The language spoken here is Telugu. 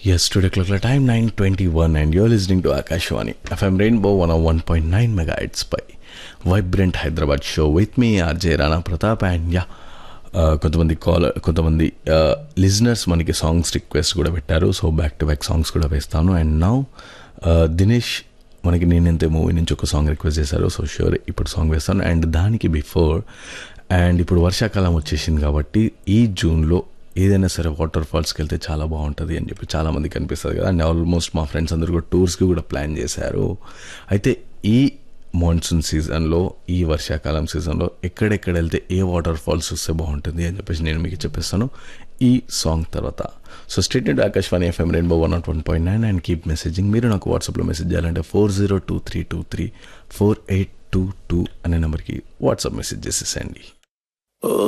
Yes, today clock the time 9:21 and you're listening to Akashwani FM Rainbow 101.9 megahertz by Vibrant Hyderabad show with me RJ Rana Pratap and yeah, కొంతమంది లిజనర్స్ మనకి సాంగ్స్ రిక్వెస్ట్ కూడా పెట్టారు. So back to back songs కూడా వేస్తాను. అండ్ నౌ దినేష్ మనకి నేనెంతే మూవీ నుంచి ఒక సాంగ్ రిక్వెస్ట్ చేశారు. సో ష్యూర్ ఇప్పుడు సాంగ్ వేస్తాను. అండ్ దానికి బిఫోర్ అండ్ ఇప్పుడు వర్షాకాలం వచ్చేసింది కాబట్టి ఈ జూన్లో ఏదైనా సరే వాటర్ ఫాల్స్కి వెళ్తే చాలా బాగుంటుంది అని చెప్పి చాలామందికి అనిపిస్తుంది కదా. అండ్ ఆల్మోస్ట్ మా ఫ్రెండ్స్ అందరూ కూడా టూర్స్కి కూడా ప్లాన్ చేశారు. అయితే ఈ మాన్సూన్ సీజన్లో, ఈ వర్షాకాలం సీజన్లో ఎక్కడెక్కడ వెళ్తే ఏ వాటర్ ఫాల్స్ వస్తే బాగుంటుంది అని చెప్పేసి నేను మీకు చెప్పేస్తాను ఈ సాంగ్ తర్వాత. So state to Akashvani FM rainbow 101.9 and keep messaging. మీరు నాకు వాట్సాప్లో మెసేజ్ చేయాలంటే 4023234822 అనే నెంబర్కి వాట్సాప్ మెసేజ్ చేసేసండి.